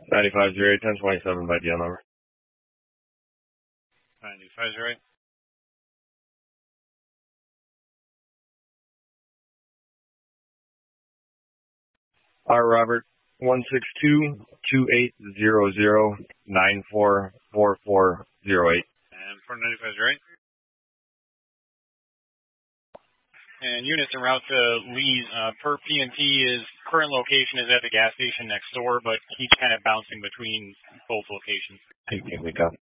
9508, 1027 by deal number. 9508. All right, Robert. 162-2800-944408. And for 9508. And units en route to Lee's per PNT is current location is at the gas station next door, but he's kind of bouncing between both locations. Take me, copy.